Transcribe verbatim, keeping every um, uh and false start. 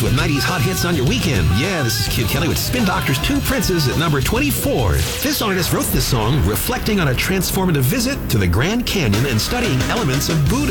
with nineties hot hits on your weekend. Yeah, this is Kid Kelly with Spin Doctor's Two Princes at number twenty-four. This artist wrote this song reflecting on a transformative visit to the Grand Canyon and studying elements of Buddhism.